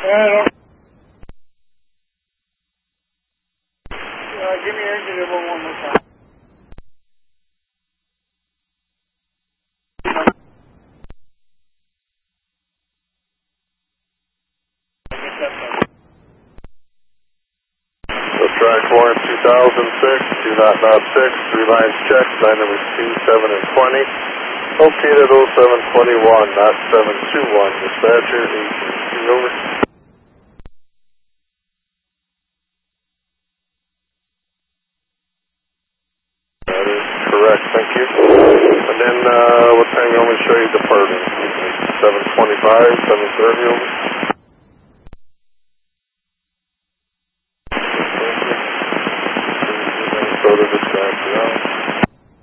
Give me your engine one more time. So track Florence 2006, 2.06, 3 lines checked, line numbers 2, 7, and 20. Located 0721, not 721, dispatcher 832, over. That is correct, thank you. And then what time you want me to show you departing? 7:25, 7:30, over.